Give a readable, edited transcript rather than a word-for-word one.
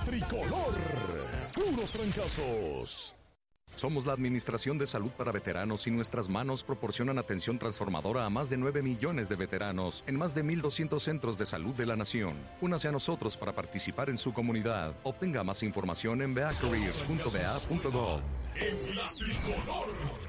tricolor. Puros fracasos. Somos la Administración de Salud para Veteranos y nuestras manos proporcionan atención transformadora a más de 9 millones de veteranos en más de 1,200 centros de salud de la nación. Únase a nosotros para participar en su comunidad. Obtenga más información en beacareers.va.gov. En la tricolor.